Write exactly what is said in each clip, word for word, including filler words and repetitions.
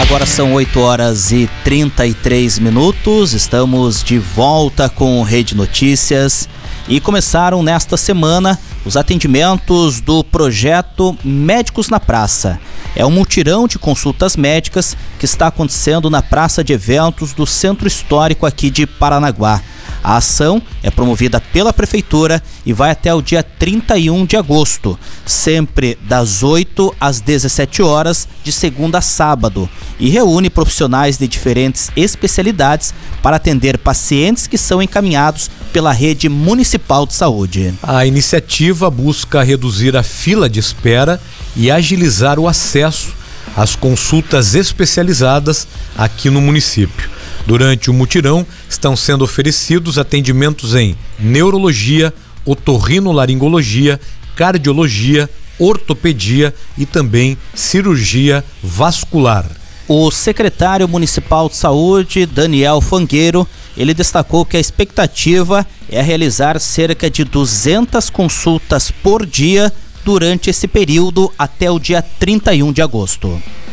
Agora são oito horas e trinta e três minutos, estamos de volta com Rede Notícias e começaram nesta semana os atendimentos do projeto Médicos na Praça. É um mutirão de consultas médicas que está acontecendo na Praça de Eventos do Centro Histórico aqui de Paranaguá. A ação é promovida pela Prefeitura e vai até o dia trinta e um de agosto, sempre das oito às dezessete horas, de segunda a sábado, e reúne profissionais de diferentes especialidades para atender pacientes que são encaminhados pela rede municipal de saúde. A iniciativa busca reduzir a fila de espera e agilizar o acesso às consultas especializadas aqui no município. Durante o mutirão, estão sendo oferecidos atendimentos em neurologia, otorrinolaringologia, cardiologia, ortopedia e também cirurgia vascular. O secretário municipal de saúde, Daniel Fangueiro, ele destacou que a expectativa é realizar cerca de duzentas consultas por dia durante esse período até o dia trinta e um de agosto.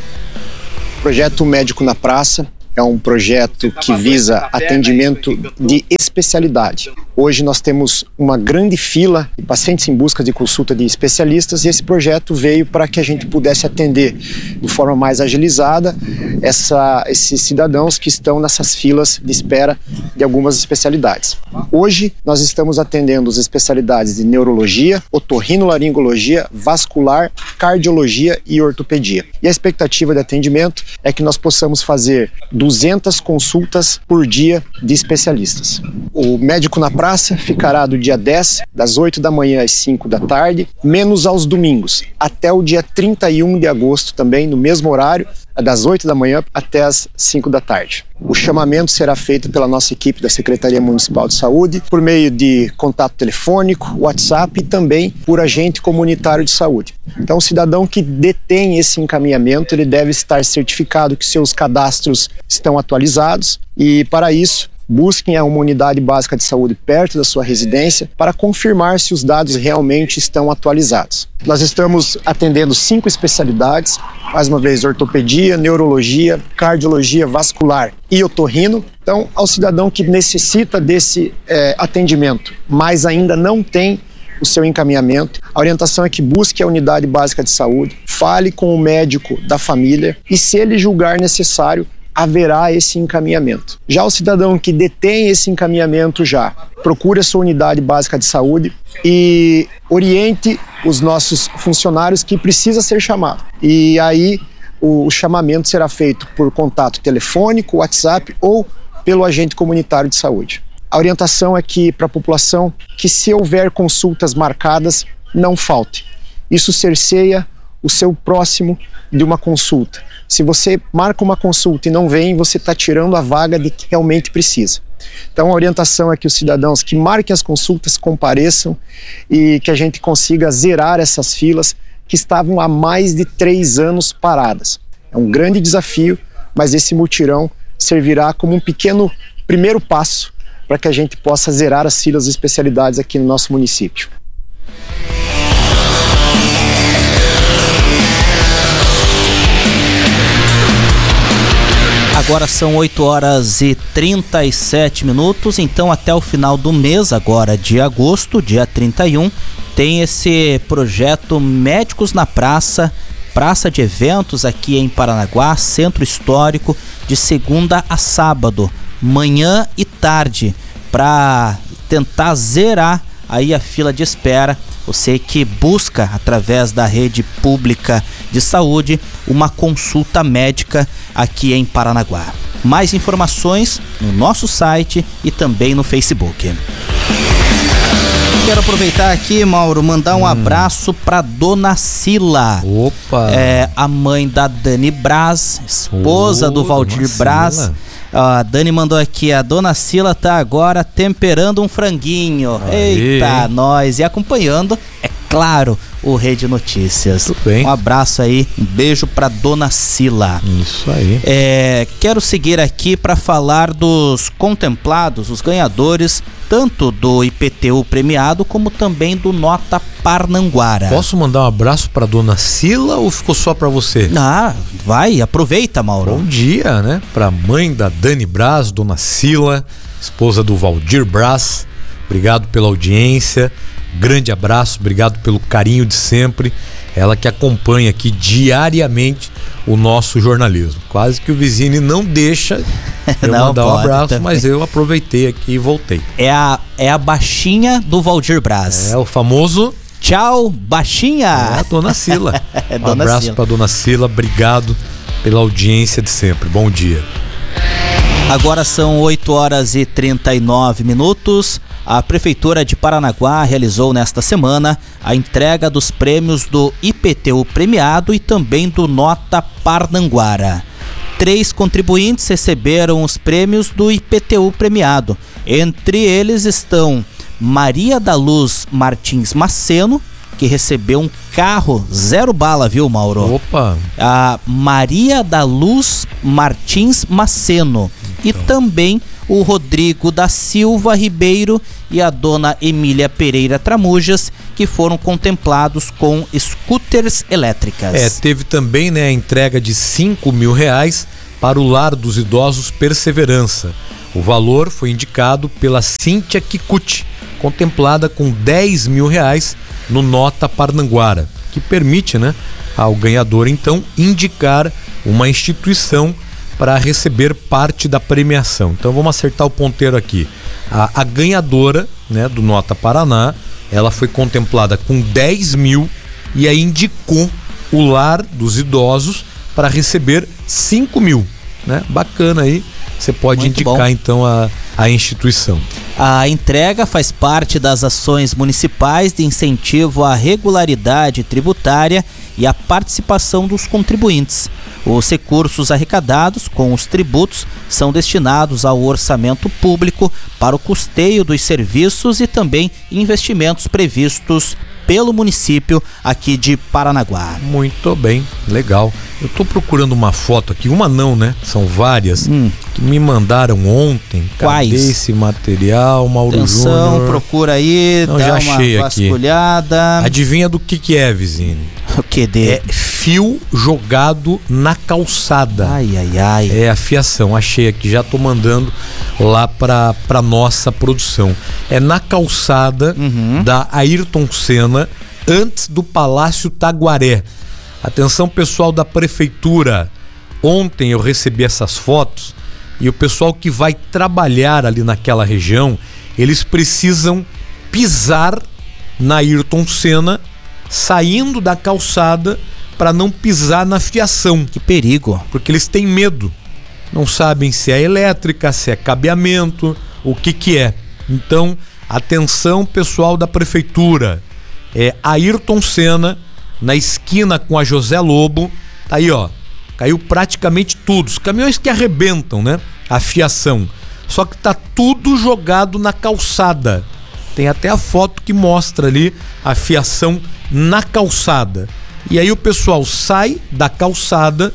O projeto Médico na Praça é um projeto que visa atendimento de especialidade. Hoje nós temos uma grande fila de pacientes em busca de consulta de especialistas e esse projeto veio para que a gente pudesse atender de forma mais agilizada essa, esses cidadãos que estão nessas filas de espera de algumas especialidades. Hoje nós estamos atendendo as especialidades de neurologia, otorrinolaringologia, vascular, cardiologia e ortopedia. E a expectativa de atendimento é que nós possamos fazer duzentas consultas por dia de especialistas. O Médico na Praça ficará do dia dez, das oito da manhã às cinco da tarde, menos aos domingos, até o dia trinta e um de agosto também, no mesmo horário, das oito da manhã até as cinco da tarde. O chamamento será feito pela nossa equipe da Secretaria Municipal de Saúde, por meio de contato telefônico, WhatsApp e também por agente comunitário de saúde. Então, o cidadão que detém esse encaminhamento, ele deve estar certificado que seus cadastros estão atualizados e, para isso, busquem uma unidade básica de saúde perto da sua residência para confirmar se os dados realmente estão atualizados. Nós estamos atendendo cinco especialidades, mais uma vez ortopedia, neurologia, cardiologia, vascular e otorrino. Então, ao cidadão que necessita desse é, atendimento, mas ainda não tem o seu encaminhamento, a orientação é que busque a unidade básica de saúde, fale com o médico da família e, se ele julgar necessário, haverá esse encaminhamento. Já o cidadão que detém esse encaminhamento já, procure a sua unidade básica de saúde e oriente os nossos funcionários que precisa ser chamado. E aí o, o chamamento será feito por contato telefônico, WhatsApp ou pelo agente comunitário de saúde. A orientação é que para a população que, se houver consultas marcadas, não falte. Isso cerceia o seu próximo de uma consulta. Se você marca uma consulta e não vem, você está tirando a vaga de que realmente precisa. Então a orientação é que os cidadãos que marquem as consultas compareçam e que a gente consiga zerar essas filas que estavam há mais de três anos paradas. É um grande desafio, mas esse mutirão servirá como um pequeno primeiro passo para que a gente possa zerar as filas de especialidades aqui no nosso município. Agora são oito horas e trinta e sete minutos, então até o final do mês, agora de agosto, dia trinta e um, tem esse projeto Médicos na Praça, Praça de Eventos aqui em Paranaguá, Centro Histórico, de segunda a sábado, manhã e tarde, para tentar zerar aí a fila de espera. Você que busca, através da rede pública de saúde, uma consulta médica aqui em Paranaguá. Mais informações no nosso site e também no Facebook. Quero aproveitar aqui, Mauro, mandar um hum. abraço para Dona Sila. Opa! É a mãe da Dani Braz, esposa oh, do Valdir Braz. A Dani mandou aqui: a Dona Sila tá agora temperando um franguinho. Aí. Eita, nós. E acompanhando, é claro, o Rede Notícias. Tudo bem. Um abraço aí, um beijo pra Dona Sila. Isso aí. É, quero seguir aqui para falar dos contemplados, os ganhadores, tanto do I P T U premiado como também do Nota Parnanguara. Posso mandar um abraço pra Dona Sila ou ficou só pra você? Ah, vai, aproveita, Mauro. Bom dia, né? Pra mãe da Dani Braz, Dona Sila, esposa do Valdir Braz. Obrigado pela audiência. Grande abraço, obrigado pelo carinho de sempre. Ela que acompanha aqui diariamente o nosso jornalismo. Quase que o vizinho não deixa eu não mandar um abraço, também. Mas eu aproveitei aqui e voltei. É a, é a baixinha do Valdir Braz. É o famoso... Tchau, baixinha! É a Dona Sila. É Um Dona abraço Sila. pra Dona Sila, obrigado pela audiência de sempre. Bom dia. Agora são oito horas e trinta e nove minutos. A Prefeitura de Paranaguá realizou nesta semana a entrega dos prêmios do I P T U premiado e também do Nota Parnanguara. Três contribuintes receberam os prêmios do I P T U premiado. Entre eles estão Maria da Luz Martins Maceno, que recebeu um carro zero bala, viu, Mauro? Opa! A Maria da Luz Martins Maceno. E também o Rodrigo da Silva Ribeiro e a dona Emília Pereira Tramujas, que foram contemplados com scooters elétricas. É, teve também, né, a entrega de cinco mil reais para o Lar dos Idosos Perseverança. O valor foi indicado pela Cíntia Kikuchi, contemplada com dez mil reais no Nota Parnanguara, que permite, né, ao ganhador então indicar uma instituição para receber parte da premiação. Então vamos acertar o ponteiro aqui. A, a ganhadora, né, do Nota Paraná, ela foi contemplada com dez mil e aí indicou o Lar dos Idosos para receber cinco mil. Né? Bacana aí. Você pode Muito indicar bom. então a, a instituição. A entrega faz parte das ações municipais de incentivo à regularidade tributária e à participação dos contribuintes. Os recursos arrecadados com os tributos são destinados ao orçamento público para o custeio dos serviços e também investimentos previstos pelo município aqui de Paranaguá. Muito bem, legal. Eu tô procurando uma foto aqui, uma não, né? São várias, Hum. que me mandaram ontem. Quais? Cadê esse material, Mauro Atenção, Júnior? procura aí, Não, dá já uma achei aqui. vasculhada. Adivinha do que que é, vizinho? O que de? É fio jogado na calçada. Ai, ai, ai. É a fiação, achei aqui, já tô mandando lá pra, pra nossa produção. É na calçada Uhum. da Ayrton Senna, antes do Palácio Taguaré. Atenção, pessoal da prefeitura, ontem eu recebi essas fotos e o pessoal que vai trabalhar ali naquela região, eles precisam pisar na Ayrton Senna, saindo da calçada para não pisar na fiação, Que perigo. porque eles têm medo, não sabem se é elétrica, se é cabeamento, o que que é. Então, atenção, pessoal da prefeitura, é Ayrton Senna, na esquina com a José Lobo, tá aí, ó, caiu praticamente tudo, os caminhões que arrebentam, né, a fiação, só que tá tudo jogado na calçada. Tem até a foto que mostra ali a fiação na calçada. E aí o pessoal sai da calçada,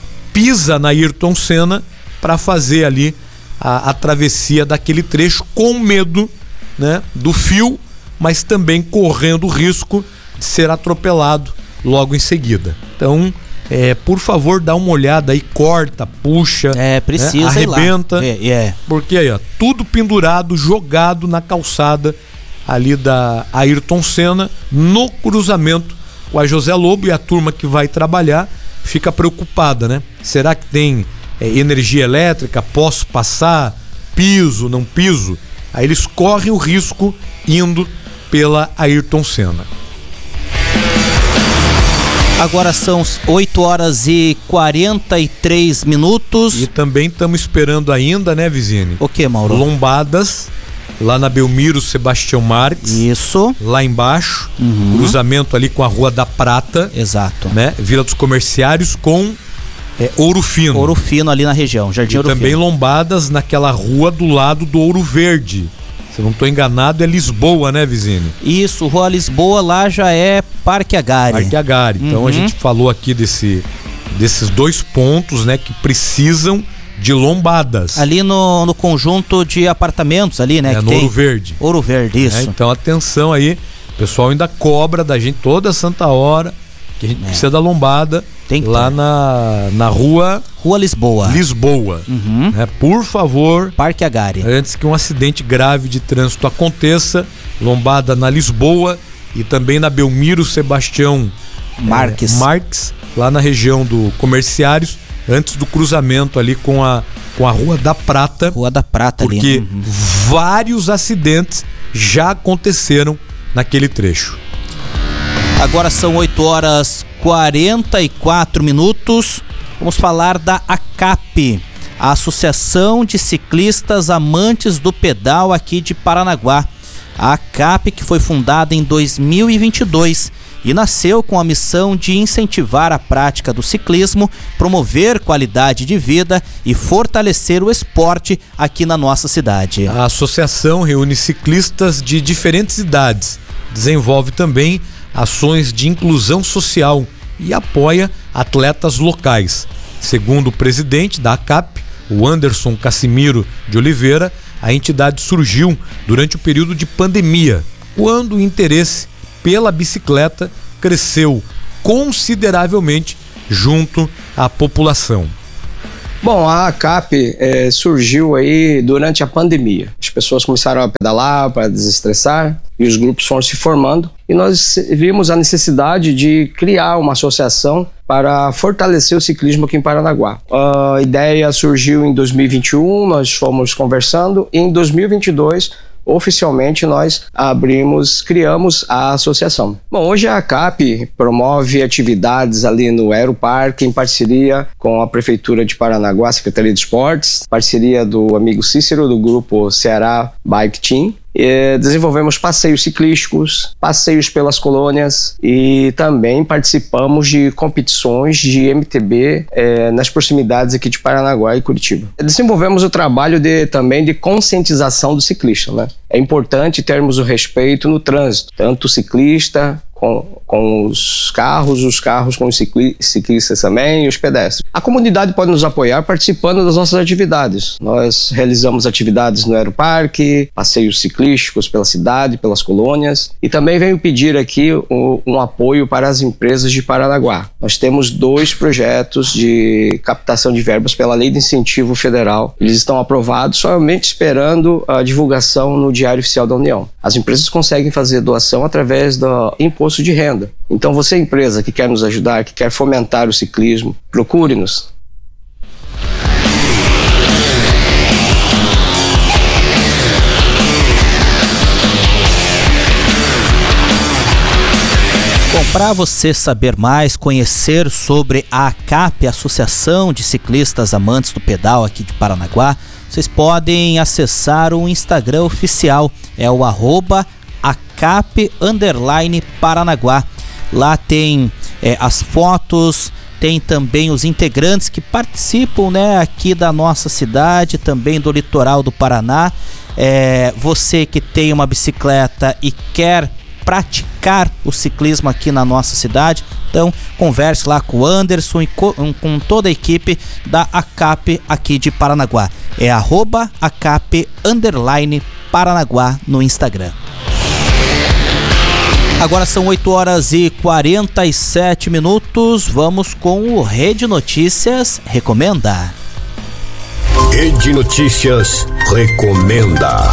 pisa na Ayrton Senna para fazer ali a, a travessia daquele trecho com medo, né, do fio, mas também correndo o risco de ser atropelado logo em seguida. Então, é, por favor, dá uma olhada aí, corta, puxa, É, precisa né, ir lá. arrebenta, É, é. porque aí, ó, tudo pendurado, jogado na calçada ali da Ayrton Senna, no cruzamento com a José Lobo, e a turma que vai trabalhar fica preocupada, né? Será que tem é, energia elétrica? Posso passar? Piso, não piso? Aí eles correm o risco indo pela Ayrton Senna. Agora são oito horas e quarenta e três minutos. E também estamos esperando ainda, né, Vizine? O que, Mauro? Lombadas, lá na Belmiro Sebastião Marques, Isso. lá embaixo, Uhum. cruzamento ali com a Rua da Prata, Exato. né? Vila dos Comerciários com é, Ouro Fino. Ouro Fino ali na região, Jardim E Ouro também Fino. lombadas naquela rua do lado do Ouro Verde. se eu não estou enganado, é Lisboa, né, Vizini? Isso, Rua Lisboa, lá já é Parque Agari. Parque Agari. Então Uhum. a gente falou aqui desse, desses dois pontos, né, que precisam de lombadas. Ali no, no conjunto de apartamentos ali, né? É, que no tem... Ouro Verde. Ouro Verde, isso. É, então atenção aí, o pessoal ainda cobra da gente toda santa hora que a gente É. precisa da lombada Tem que lá ter. na, na rua Rua Lisboa. Lisboa. Uhum. Né? Por favor, Parque Agari. antes que um acidente grave de trânsito aconteça, lombada na Lisboa e também na Belmiro Sebastião Marques. é, Marques, lá na região do Comerciários, antes do cruzamento ali com a, com a Rua da Prata, Rua da Prata ali. porque Uhum. vários acidentes já aconteceram naquele trecho. Agora são oito horas e quarenta e quatro minutos. Vamos falar da ACAP, a Associação de Ciclistas Amantes do Pedal aqui de Paranaguá. A ACAP, que foi fundada em dois mil e vinte e dois e nasceu com a missão de incentivar a prática do ciclismo, promover qualidade de vida e fortalecer o esporte aqui na nossa cidade. A associação reúne ciclistas de diferentes idades, desenvolve também ações de inclusão social e apoia atletas locais. Segundo o presidente da ACAP, o Anderson Cassimiro de Oliveira, a entidade surgiu durante o período de pandemia, quando o interesse pela bicicleta cresceu consideravelmente junto à população. Bom, a ACAP é, surgiu aí durante a pandemia. As pessoas começaram a pedalar para desestressar e os grupos foram se formando e nós vimos a necessidade de criar uma associação para fortalecer o ciclismo aqui em Paranaguá. A ideia surgiu em dois mil e vinte e um, nós fomos conversando e em dois mil e vinte e dois oficialmente nós abrimos, criamos a associação. Bom, hoje a ACAP promove atividades ali no Aeroparque em parceria com a Prefeitura de Paranaguá, Secretaria de Esportes, parceria do amigo Cícero do grupo Ceará Bike Team. E desenvolvemos passeios ciclísticos, passeios pelas colônias e também participamos de competições de M T B eh, nas proximidades aqui de Paranaguá e Curitiba. Desenvolvemos o trabalho de, também de conscientização do ciclista, né? É importante termos o respeito no trânsito, tanto o ciclista com, com os carros, os carros com os cicli, ciclistas também e os pedestres. A comunidade pode nos apoiar participando das nossas atividades. Nós realizamos atividades no Aeroparque, passeios ciclísticos pela cidade, pelas colônias e também venho pedir aqui um, um apoio para as empresas de Paranaguá. Nós temos dois projetos de captação de verbas pela Lei de Incentivo Federal. Eles estão aprovados, somente esperando a divulgação no Diário Oficial da União. As empresas conseguem fazer doação através do imposto de renda. Então você, empresa que quer nos ajudar, que quer fomentar o ciclismo, procure-nos. Bom, para você saber mais, conhecer sobre a ACAP, Associação de Ciclistas Amantes do Pedal aqui de Paranaguá, vocês podem acessar o Instagram oficial, é o arroba ACAP underline Paranaguá. Lá tem é, as fotos, tem também os integrantes que participam, né, aqui da nossa cidade, também do litoral do Paraná. É, você que tem uma bicicleta e quer praticar o ciclismo aqui na nossa cidade, então converse lá com o Anderson e com, com toda a equipe da ACAP aqui de Paranaguá. É arroba ACAP underline Paranaguá no Instagram. Agora são oito horas e quarenta e sete minutos, vamos com o Rede Notícias Recomenda. Rede Notícias Recomenda.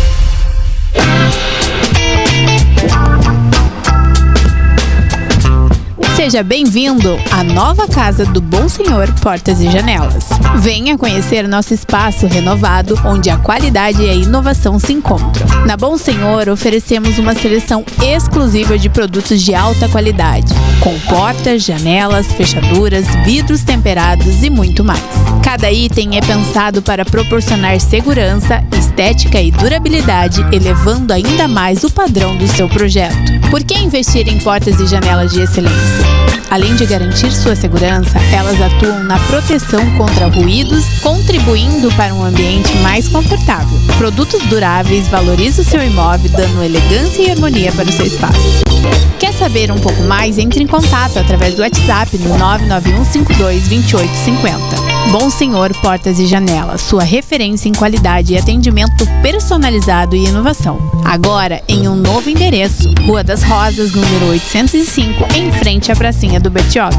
Seja bem-vindo à nova casa do Bom Senhor Portas e Janelas. Venha conhecer nosso espaço renovado, onde a qualidade e a inovação se encontram. Na Bom Senhor, oferecemos uma seleção exclusiva de produtos de alta qualidade, com portas, janelas, fechaduras, vidros temperados e muito mais. Cada item é pensado para proporcionar segurança, estética e durabilidade, elevando ainda mais o padrão do seu projeto. Por que investir em portas e janelas de excelência? Além de garantir sua segurança, elas atuam na proteção contra ruídos, contribuindo para um ambiente mais confortável. Produtos duráveis valorizam o seu imóvel, dando elegância e harmonia para o seu espaço. Quer saber um pouco mais? Entre em contato através do WhatsApp no nove nove um cinco dois dois oito cinco zero. Bom Senhor Portas e Janelas, sua referência em qualidade e atendimento personalizado e inovação. Agora em um novo endereço, Rua das Rosas, número oitocentos e cinco, em frente à pracinha do Bertioga.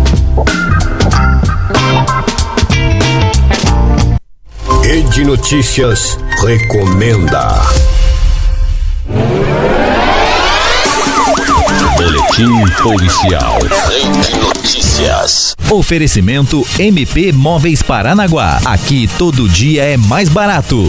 Rede Notícias recomenda. Boletim policial. Rede Notícias. Oferecimento M P Móveis Paranaguá. Aqui todo dia é mais barato.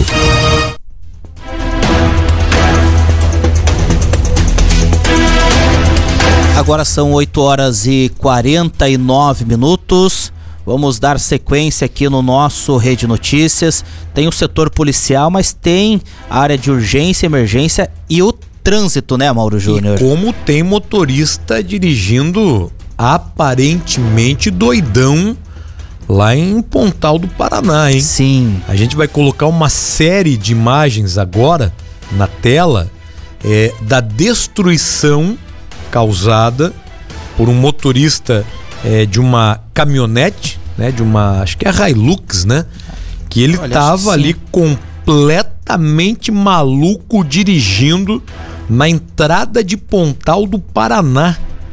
Agora são oito horas e quarenta e nove minutos. Vamos dar sequência aqui no nosso Rede Notícias. Tem o setor policial, mas tem a área de urgência, emergência e o trânsito, né, Mauro Júnior? E como tem motorista dirigindo aparentemente doidão lá em Pontal do Paraná, hein? Sim. A gente vai colocar uma série de imagens agora na tela é, da destruição causada por um motorista é, de uma caminhonete, né? De uma, acho que é Hilux, né? Que ele Olha, tava ali completamente maluco dirigindo na entrada de Pontal do Paraná.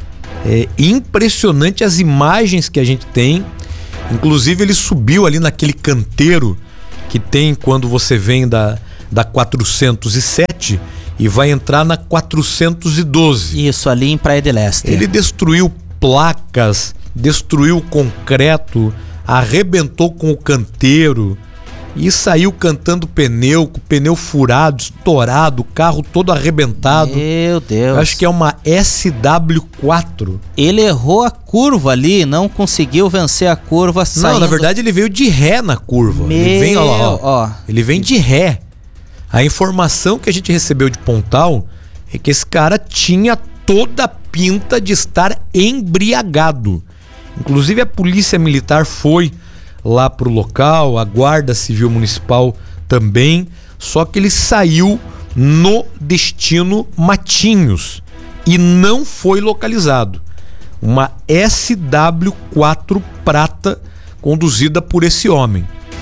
É impressionante as imagens que a gente tem. Inclusive ele subiu ali naquele canteiro que tem quando você vem da, da quatrocentos e sete e vai entrar na quatrocentos e doze. Isso, ali em Praia de Leste. Ele destruiu placas, destruiu concreto, arrebentou com o canteiro e saiu cantando pneu, com o pneu furado, estourado, o carro todo arrebentado. Meu Deus. Acho que é uma S W quatro. Ele errou a curva ali, não conseguiu vencer a curva saindo. Não, na verdade ele veio de ré na curva. Meu, ele vem, ó, ó, ó. Ele vem de ré. A informação que a gente recebeu de Pontal é que esse cara tinha toda a pinta de estar embriagado. Inclusive a polícia militar foi lá pro local, a Guarda Civil Municipal também, só que ele saiu no destino Matinhos e não foi localizado. Uma S W quatro prata conduzida por esse homem.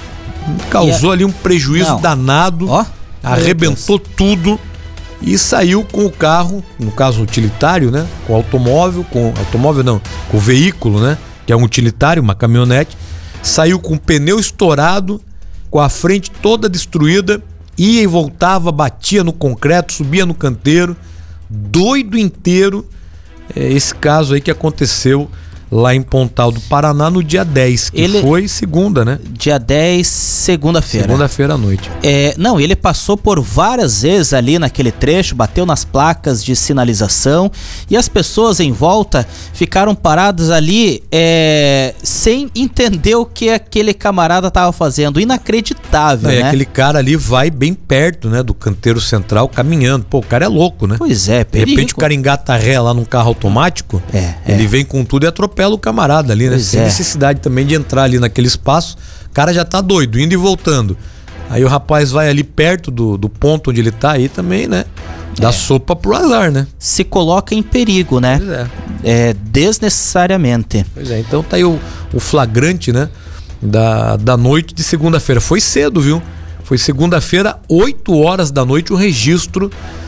Causou a... ali um prejuízo não. danado, oh, arrebentou tudo e saiu com o carro, no caso utilitário, né? Com o automóvel, com automóvel não, com o veículo, né? Que é um utilitário, uma caminhonete. Saiu com o pneu estourado, com a frente toda destruída, ia e voltava, batia no concreto, subia no canteiro, doido inteiro. É esse caso aí que aconteceu lá em Pontal do Paraná no dia dez, que ele... foi segunda, né? Dia dez, segunda-feira. Segunda-feira à noite. É, não, ele passou por várias vezes ali naquele trecho, bateu nas placas de sinalização e as pessoas em volta ficaram paradas ali é, sem entender o que aquele camarada estava fazendo. Inacreditável, é, né? Aquele cara ali vai bem perto, né, do canteiro central caminhando. Pô, o cara é louco, né? Pois é, perigo. De repente o cara engata ré lá num carro automático, é, ele é. vem com tudo e atropela o camarada ali, né? Pois Sem é. necessidade também de entrar ali naquele espaço. O cara já tá doido, indo e voltando. Aí o rapaz vai ali perto do, do ponto onde ele tá aí também, né? Dá é. sopa pro azar, né? Se coloca em perigo, né? Pois é. É, desnecessariamente. Pois é, então tá aí o, o flagrante, né? Da, da noite de segunda-feira. Foi cedo, viu? Foi segunda-feira, oito horas da noite, o registro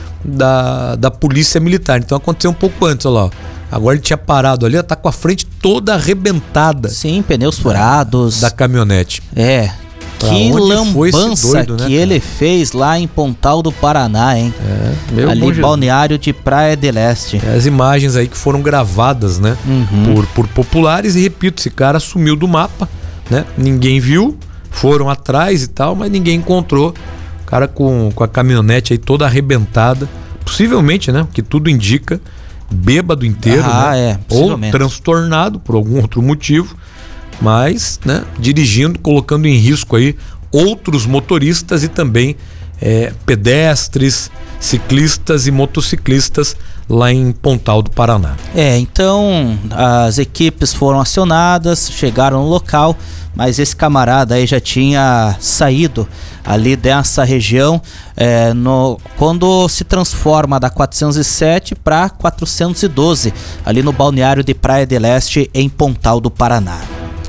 da, da polícia militar. Então aconteceu um pouco antes, olha lá, ó. Agora ele tinha parado ali, tá com a frente toda arrebentada. Sim, pneus furados. Da caminhonete. É. Pra que lambança doido, né, que ele fez lá em Pontal do Paraná, hein? É, meu ali balneário de Praia de Leste. É, as imagens aí que foram gravadas, né? Uhum. Por, por populares e repito, esse cara sumiu do mapa, né? Ninguém viu, foram atrás e tal, mas ninguém encontrou. O cara com, com a caminhonete aí toda arrebentada. Possivelmente, né? Que tudo indica. Bêbado inteiro, ah, né? é, Ou transtornado por algum outro motivo, mas, né, dirigindo, colocando em risco aí outros motoristas e também é, pedestres, ciclistas e motociclistas lá em Pontal do Paraná. É, então as equipes foram acionadas, chegaram no local, mas esse camarada aí já tinha saído ali dessa região é, no, quando se transforma da quatrocentos e sete para quatrocentos e doze, ali no balneário de Praia de Leste, em Pontal do Paraná.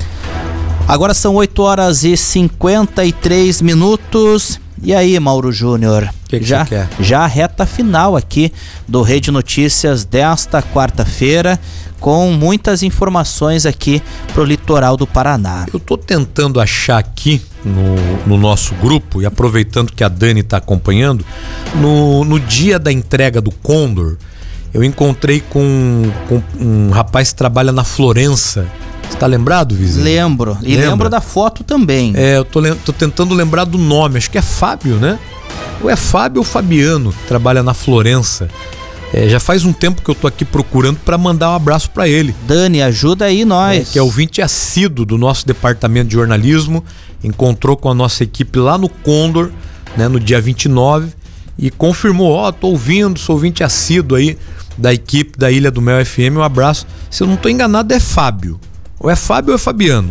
Agora são oito horas e cinquenta e três minutos. E aí, Mauro Júnior? Que que já, você quer? já a reta final aqui do Rede Notícias desta quarta-feira, com muitas informações aqui pro litoral do Paraná. Eu tô tentando achar aqui no, no nosso grupo, e aproveitando que a Dani tá acompanhando, no, no dia da entrega do Condor, eu encontrei com, com um rapaz que trabalha na Florença. Você tá lembrado, vizinho? Lembro. E Lembra? lembro da foto também. É, eu tô, tô tentando lembrar do nome, acho que é Fábio, né? Ou é Fábio ou Fabiano, que trabalha na Florença. É, já faz um tempo que eu tô aqui procurando para mandar um abraço para ele. Dani, ajuda aí nós. É, que é ouvinte assíduo do nosso departamento de jornalismo, encontrou com a nossa equipe lá no Condor, né, no dia vinte e nove, e confirmou, ó, oh, tô ouvindo, sou ouvinte assíduo aí da equipe da Ilha do Mel F M, um abraço. Se eu não tô enganado, é Fábio. Ou é Fábio ou é Fabiano,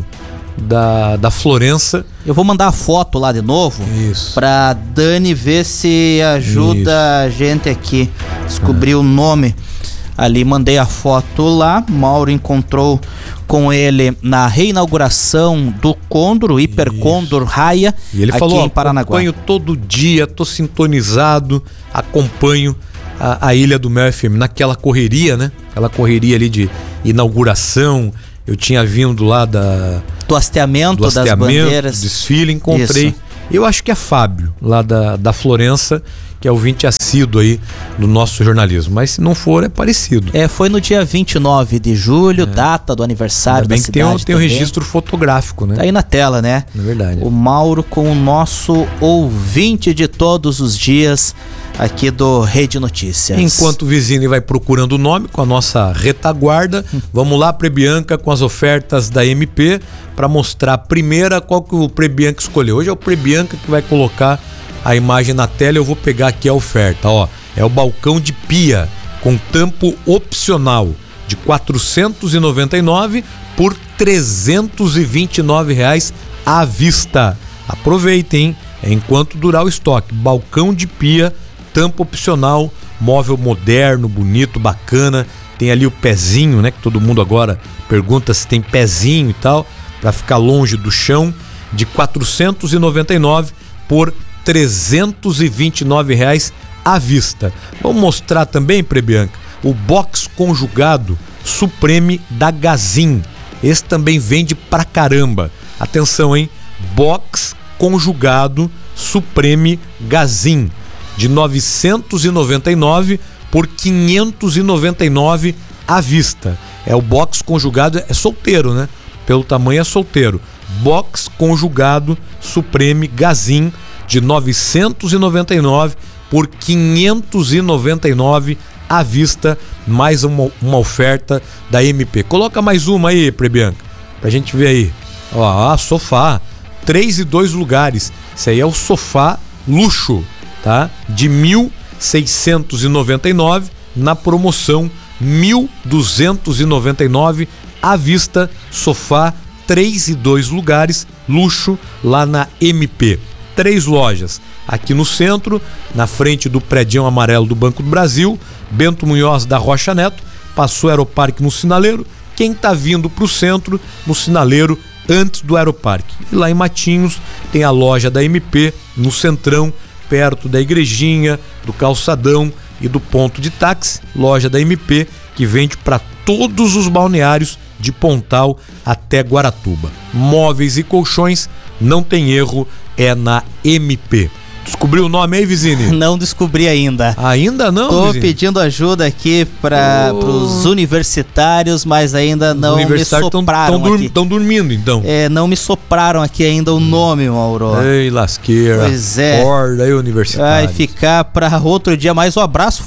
da, da Florença. Eu vou mandar a foto lá de novo. Isso. Pra Dani ver se ajuda Isso. a gente aqui descobrir ah. o nome. Ali mandei a foto lá. Mauro encontrou com ele na reinauguração do Condor, o Hiper Isso. Condor Raia, e ele aqui falou, em Paranaguá. Acompanho todo dia, tô sintonizado, acompanho a, a Ilha do Mel F M naquela correria, né? Aquela correria ali de inauguração. Eu tinha vindo lá da, do hasteamento, do hasteamento das bandeiras. Do desfile, encontrei. Isso. Eu acho que é Fábio, lá da, da Florença, que é ouvinte assíduo aí do nosso jornalismo. Mas se não for, é parecido. É, foi no dia vinte e nove de julho, é. data do aniversário Ainda bem da que cidade. Tem o um registro fotográfico, né? Tá aí na tela, né? É verdade. O Mauro com o nosso ouvinte de todos os dias aqui do Rede Notícias. Enquanto o vizinho vai procurando o nome com a nossa retaguarda, vamos lá, Prebianca, com as ofertas da M P, para mostrar a primeira qual que o Prebianca escolheu. Hoje é o Prebianca que vai colocar a imagem na tela. Eu vou pegar aqui a oferta, ó. É o balcão de pia com tampo opcional de quatrocentos e noventa e nove por trezentos e vinte e nove reais à vista. Aproveitem, hein? Enquanto durar o estoque. Balcão de pia, tampa opcional, móvel moderno, bonito, bacana. Tem ali o pezinho, né? Que todo mundo agora pergunta se tem pezinho e tal, para ficar longe do chão, de quatrocentos e noventa e nove por trezentos e vinte e nove reais à vista. Vamos mostrar também, Prebianca, o box conjugado Supreme da Gazin. Esse também vende pra caramba. Atenção, hein? Box conjugado Supreme Gazin, de novecentos e noventa e nove por quinhentos e noventa e nove à vista. É o box conjugado, é solteiro, né? Pelo tamanho é solteiro. Box conjugado Supreme Gazin, de novecentos e noventa e nove por quinhentos e noventa e nove à vista. Mais uma, uma oferta da M P. Coloca mais uma aí, Prebianca, pra gente ver aí. Ó, ah, sofá, três e dois lugares. Esse aí é o sofá luxo, tá? De mil seiscentos e noventa e nove, na promoção mil duzentos e noventa e nove à vista. Sofá três e dois lugares, luxo, lá na M P. Três lojas aqui no centro, na frente do prédio amarelo do Banco do Brasil, Bento Munhoz da Rocha Neto, passou o Aeroparque no Sinaleiro. Quem tá vindo pro centro, no Sinaleiro, antes do Aeroparque. E lá em Matinhos tem a loja da M P, no centrão, perto da igrejinha, do calçadão e do ponto de táxi. Loja da M P, que vende para todos os balneários de Pontal até Guaratuba. Móveis e colchões, não tem erro, é na M P. Descobriu o nome aí, Vizini? Não descobri ainda. Ainda não, Tô Vizini? pedindo ajuda aqui para oh. os universitários, mas ainda não me sopraram tão, aqui. Estão dormindo, então. É, não me sopraram aqui ainda o nome, Mauro. Ei, lasqueira. Pois é. Acorda aí, universitário. Vai ficar para outro dia, mas o abraço foi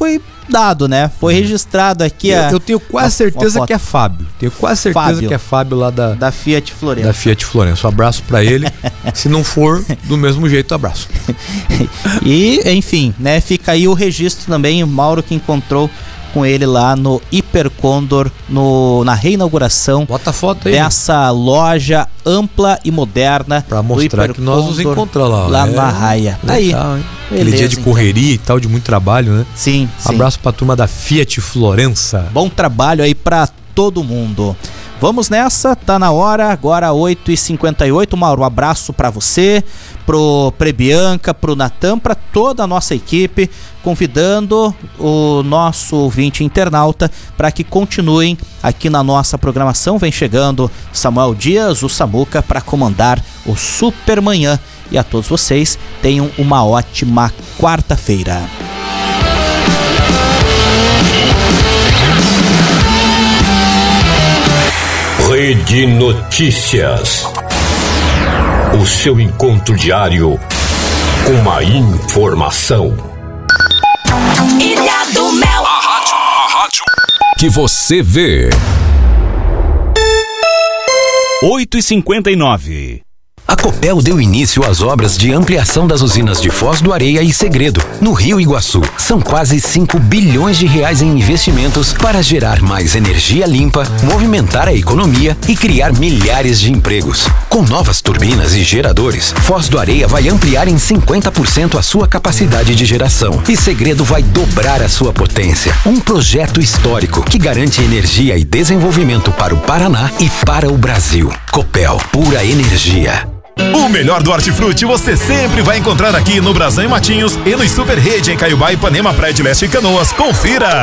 dado, né? Foi registrado aqui eu, a... Eu tenho quase a, certeza a que é Fábio. Tenho quase certeza Fábio, que é Fábio lá da... Da Fiat Florença. Da Fiat Florença. Um abraço pra ele. Se não for, do mesmo jeito, abraço. E, enfim, né? Fica aí o registro também, o Mauro que encontrou com ele lá no Hipercondor, no, na reinauguração. Bota a foto aí. Dessa loja ampla e moderna. Pra mostrar que nós nos encontramos lá. Lá é, na Raia. Tá aí. Aquele dia de correria então. e tal, de muito trabalho, né? Sim, sim. Abraço pra turma da Fiat Florença. Bom trabalho aí pra todo mundo. Vamos nessa, tá na hora, agora oito e cinquenta e oito. Mauro, um abraço pra você, pro Prebianca, pro Natan, pra toda a nossa equipe, convidando o nosso ouvinte internauta para que continuem aqui na nossa programação. Vem chegando Samuel Dias, o Samuca, para comandar o Supermanhã. E a todos vocês, tenham uma ótima quarta-feira. Rede Notícias. O seu encontro diário com a informação. Ilha do Mel. A rádio, a rádio que você vê. oito e cinquenta e nove. A Copel deu início às obras de ampliação das usinas de Foz do Areia e Segredo, no Rio Iguaçu. São quase cinco bilhões de reais em investimentos para gerar mais energia limpa, movimentar a economia e criar milhares de empregos. Com novas turbinas e geradores, Foz do Areia vai ampliar em cinquenta por cento a sua capacidade de geração e Segredo vai dobrar a sua potência. Um projeto histórico que garante energia e desenvolvimento para o Paraná e para o Brasil. Copel, pura energia. O melhor do Hortifruti você sempre vai encontrar aqui no Brasão e Matinhos e no Super Rede em Caiobá, Ipanema, Praia de Leste e Canoas. Confira!